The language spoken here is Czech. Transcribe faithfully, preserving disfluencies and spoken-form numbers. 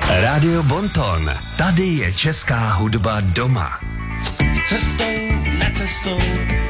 Rádio Bonton. Tady je česká hudba doma. Cestou, necestou,